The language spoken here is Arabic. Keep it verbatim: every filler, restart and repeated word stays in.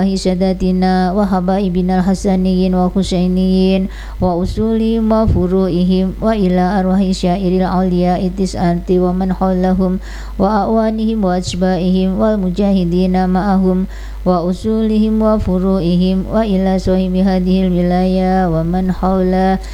ساداتنا وحبائبنا الحسنيين والحسينيين وأصولهم وفروعهم وإلى أرواح شائر الأولياء التسعة ومن حولهم وأعوانهم وأتباعهم والمجاهدين معهم وأصولهم وفروعهم وإلى صاحب هذه الولاية ومن حوله